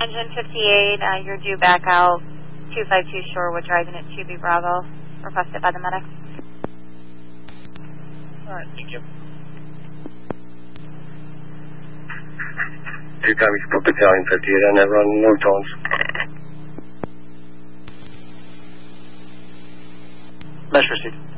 Engine 58, you're due back out 252 Shorewood driving at 2B Bravo, requested by the medic. Alright, thank you. 2 times put battalion 58 on that run, no tones. Mesh received.